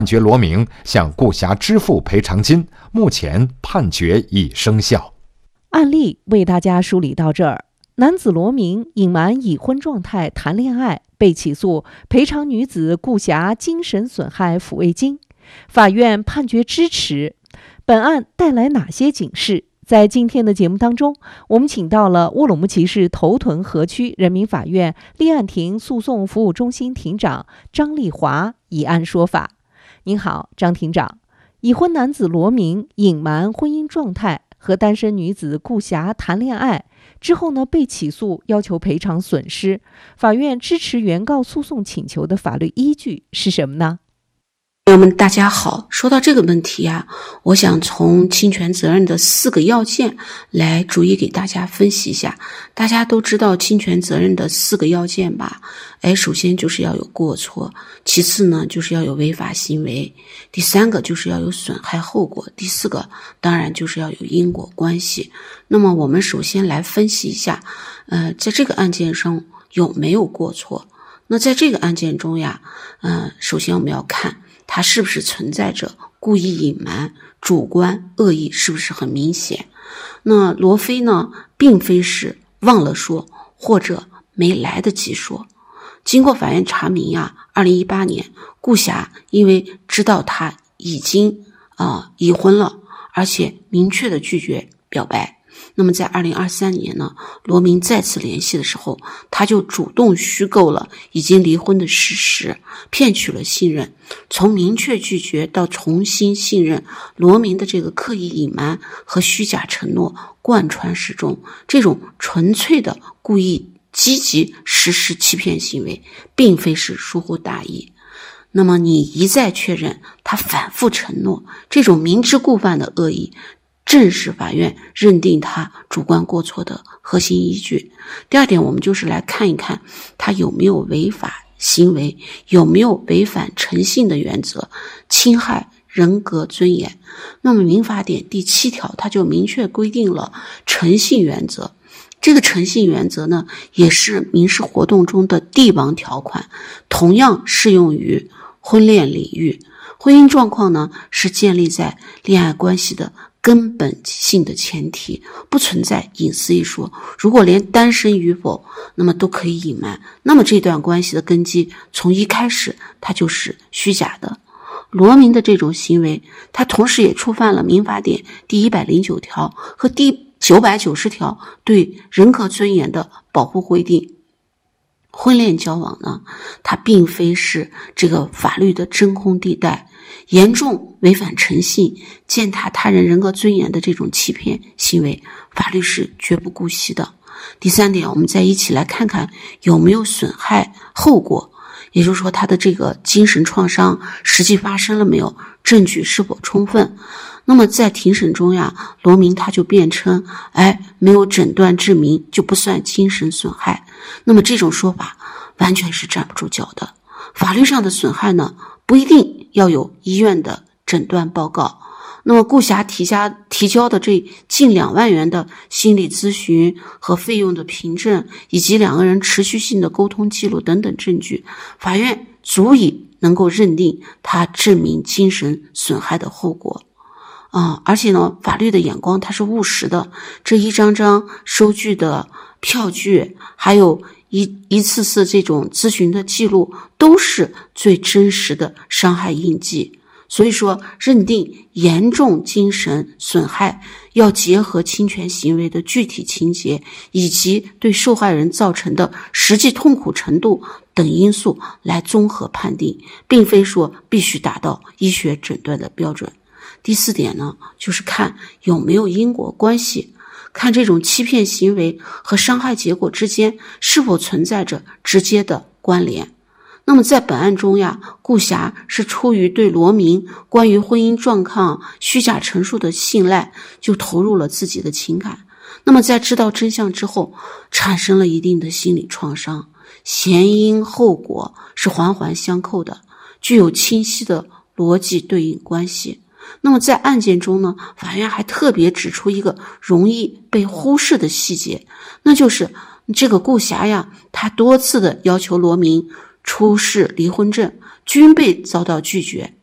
决罗明向顾霞支付赔偿金，目前判决已生效。 案例为大家梳理到这儿。男子罗明隐瞒已婚状态谈恋爱，被起诉赔偿女子顾霞精神损害抚慰金，法院判决支持。本案带来哪些警示？在今天的节目当中，我们请到了乌鲁木齐市头屯河区人民法院立案庭诉讼服务中心庭长张丽华以案说法。您好，张庭长。已婚男子罗明隐瞒婚姻状态，和单身女子顾霞谈恋爱之后呢，被起诉要求赔偿损失。法院支持原告诉讼请求的法律依据是什么呢？ 朋友们大家好，说到这个问题啊，我想从侵权责任的4个要件来逐一给大家分析一下。大家都知道侵权责任的4个要件吧？首先就是要有过错，其次呢就是要有违法行为，第3个就是要有损害后果，第4个当然就是要有因果关系。那么我们首先来分析一下在这个案件上有没有过错。那在这个案件中呀首先我们要看它是不是存在着故意隐瞒，主观恶意是不是很明显。那罗非呢并非是忘了说或者没来得及说。经过法院查明呀，2018年顾霞因为知道他已经已婚了，而且明确的拒绝表白，那么在2023年呢，罗明再次联系的时候，他就主动虚构了已经离婚的事实，骗取了信任。从明确拒绝到重新信任，罗明的这个刻意隐瞒和虚假承诺贯穿始终，这种纯粹的故意积极实施欺骗行为，并非是疏忽大意。那么你一再确认他反复承诺，这种明知故犯的恶意正是法院认定他主观过错的核心依据。第2点，我们就是来看一看他有没有违法行为，有没有违反诚信的原则，侵害人格尊严。那么民法典第7条它就明确规定了诚信原则，这个诚信原则呢也是民事活动中的帝王条款，同样适用于婚恋领域。婚姻状况呢是建立在恋爱关系的根本性的前提，不存在隐私一说。如果连单身与否那么都可以隐瞒，那么这段关系的根基从一开始它就是虚假的。罗明的这种行为，他同时也触犯了民法典第109条和第990条对人格尊严的保护规定。婚恋交往呢，它并非是这个法律的真空地带，严重违反诚信、践踏他人人格尊严的这种欺骗行为，法律是绝不姑息的。第3点，我们再一起来看看有没有损害后果，也就是说他的这个精神创伤实际发生了没有，证据是否充分。那么在庭审中呀，罗明他就辩称没有诊断证明就不算精神损害。那么这种说法完全是站不住脚的。法律上的损害呢，不一定要有医院的诊断报告。那么顾霞提交的这近2万元的心理咨询和费用的凭证，以及2个人持续性的沟通记录等等证据，法院足以能够认定他证明精神损害的后果。而且呢，法律的眼光它是务实的，这一张张收据的票据，还有一次次这种咨询的记录，都是最真实的伤害印记。所以说，认定严重精神损害要结合侵权行为的具体情节，以及对受害人造成的实际痛苦程度等因素来综合判定，并非说必须达到医学诊断的标准。第4点呢，就是看有没有因果关系，看这种欺骗行为和伤害结果之间是否存在着直接的关联。那么在本案中呀，顾霞是出于对罗明关于婚姻状况虚假陈述的信赖，就投入了自己的情感。那么在知道真相之后，产生了一定的心理创伤，前因后果是环环相扣的，具有清晰的逻辑对应关系。那么在案件中呢，法院还特别指出一个容易被忽视的细节，那就是这个顾霞呀，她多次的要求罗明出示离婚证，均被遭到拒绝。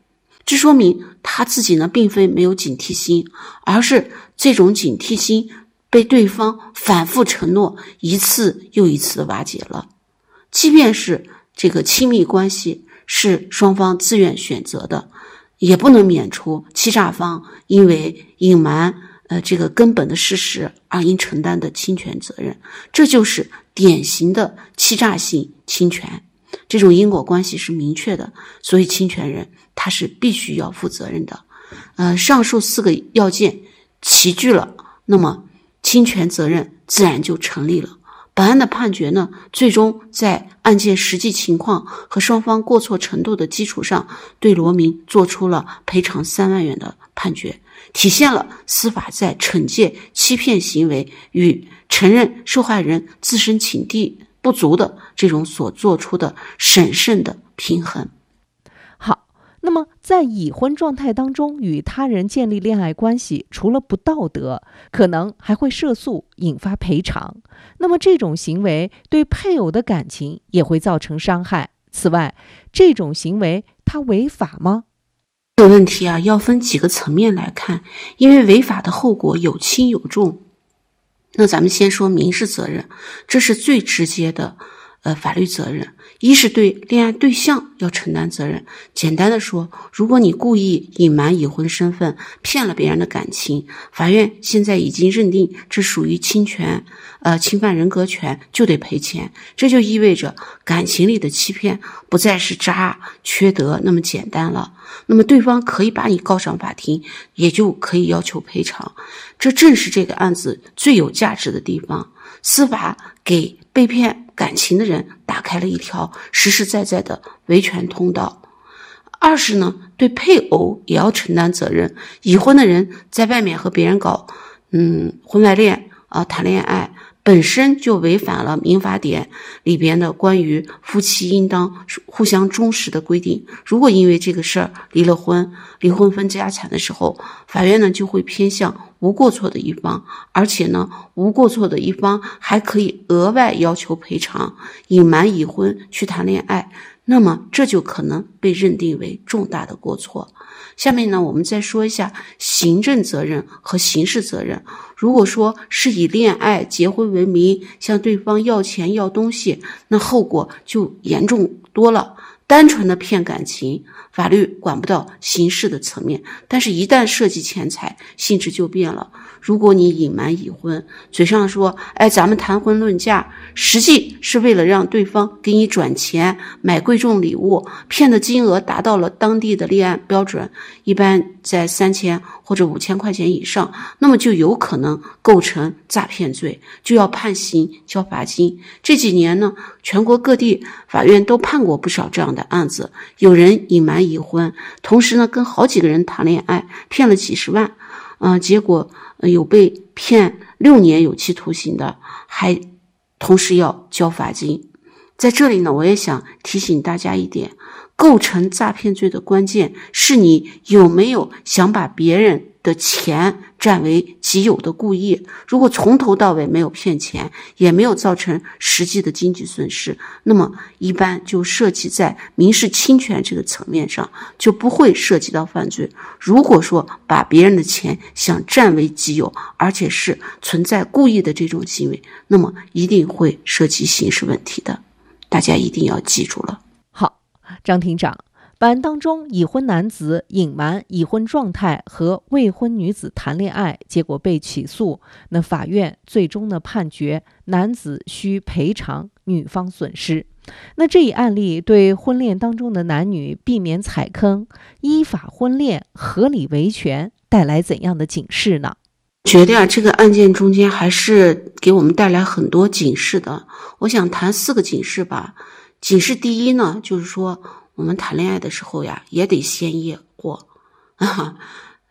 这说明他自己呢并非没有警惕心，而是这种警惕心被对方反复承诺一次又一次的瓦解了。即便是这个亲密关系是双方自愿选择的，也不能免除欺诈方因为隐瞒这个根本的事实而应承担的侵权责任。这就是典型的欺诈性侵权，这种因果关系是明确的，所以侵权人他是必须要负责任的。上述4个要件齐聚了，那么侵权责任自然就成立了。本案的判决呢，最终在案件实际情况和双方过错程度的基础上，对罗明做出了赔偿3万元的判决，体现了司法在惩戒欺骗行为与承认受害人自身情地不足的这种所做出的审慎的平衡。 好，那么在已婚状态当中与他人建立恋爱关系，除了不道德，可能还会涉诉引发赔偿。那么这种行为对配偶的感情也会造成伤害。此外，这种行为它违法吗？ 这个问题要分几个层面来看，因为违法的后果有轻有重。那咱们先说民事责任，这是最直接的法律责任。一是对恋爱对象要承担责任，简单的说，如果你故意隐瞒已婚身份，骗了别人的感情，法院现在已经认定这属于侵犯人格权，就得赔钱。这就意味着感情里的欺骗不再是渣缺德那么简单了，那么对方可以把你告上法庭，也就可以要求赔偿。这正是这个案子最有价值的地方，司法给被骗感情的人打开了一条实实在在的维权通道。二是呢，对配偶也要承担责任。已婚的人在外面和别人搞婚外恋谈恋爱，本身就违反了民法典里边的关于夫妻应当互相忠实的规定。如果因为这个事儿离了婚，离婚分家产的时候，法院呢就会偏向无过错的一方，而且呢无过错的一方还可以额外要求赔偿。隐瞒已婚去谈恋爱，那么这就可能被认定为重大的过错。下面呢，我们再说一下行政责任和刑事责任。如果说是以恋爱结婚为名向对方要钱要东西，那后果就严重多了。单纯的骗感情，法律管不到刑事的层面，但是一旦涉及钱财，性质就变了。如果你隐瞒已婚，嘴上说咱们谈婚论嫁，实际是为了让对方给你转钱买贵重礼物，骗的金额达到了当地的立案标准，一般在3000或者5000块钱以上，那么就有可能构成诈骗罪，就要判刑交罚金。这几年呢，全国各地法院都判过不少这样的案子，有人隐瞒已婚，同时呢跟好几个人谈恋爱，骗了几十万，结果有被骗6年有期徒刑的，还同时要交罚金。在这里呢，我也想提醒大家一点，构成诈骗罪的关键是你有没有想把别人的钱占为己有的故意。如果从头到尾没有骗钱，也没有造成实际的经济损失，那么一般就涉及在民事侵权这个层面上，就不会涉及到犯罪。如果说把别人的钱想占为己有，而且是存在故意的这种行为，那么一定会涉及刑事问题的，大家一定要记住了。 好，张庭长，本案当中，已婚男子隐瞒已婚状态和未婚女子谈恋爱，结果被起诉。那法院最终的判决，男子需赔偿女方损失。那这一案例对婚恋当中的男女避免踩坑、依法婚恋、合理维权带来怎样的警示呢？ 觉得这个案件中间还是给我们带来很多警示的。我想谈4个警示吧。警示第一呢，就是说我们谈恋爱的时候也得先验货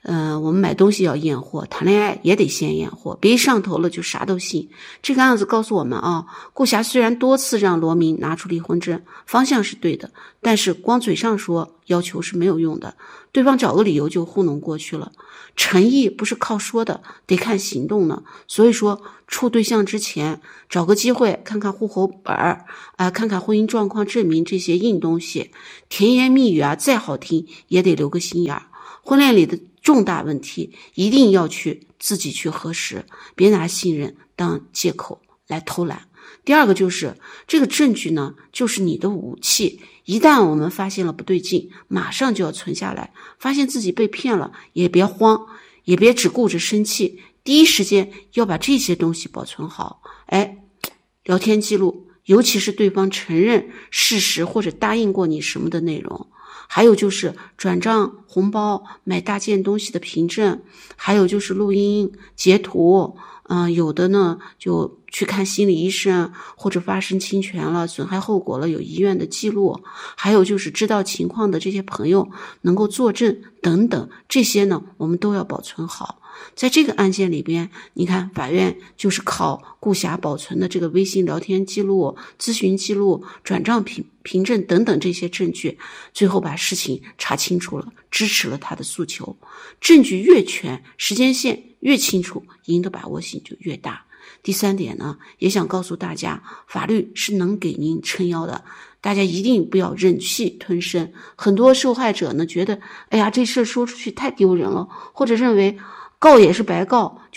我们买东西要验货，谈恋爱也得先验货，别一上头了就啥都信。这个案子告诉我们啊，顾霞虽然多次让罗明拿出离婚证，方向是对的，但是光嘴上说要求是没有用的，对方找个理由就糊弄过去了。诚意不是靠说的，得看行动呢。所以说处对象之前找个机会看看户口本看看婚姻状况证明，这些硬东西，甜言蜜语再好听也得留个心眼儿。婚恋里的重大问题一定要自己去核实，别拿信任当借口来偷懒。第二个就是这个证据呢，就是你的武器，一旦我们发现了不对劲，马上就要存下来，发现自己被骗了也别慌，也别只顾着生气，第一时间要把这些东西保存好。聊天记录，尤其是对方承认事实或者答应过你什么的内容，还有就是转账、红包、买大件东西的凭证，还有就是录音、截图，有的呢就去看心理医生，或者发生侵权了、损害后果了，有医院的记录，还有就是知道情况的这些朋友能够作证等等，这些呢我们都要保存好。在这个案件里边，你看法院就是靠顾霞保存的这个微信聊天记录、咨询记录、转账凭证等等这些证据，最后把事情查清楚了，支持了他的诉求。证据越全，时间线越清楚，赢的把握性就越大。第三点呢，也想告诉大家，法律是能给您撑腰的，大家一定不要忍气吞声。很多受害者呢觉得，这事说出去太丢人了，或者认为告也是白告，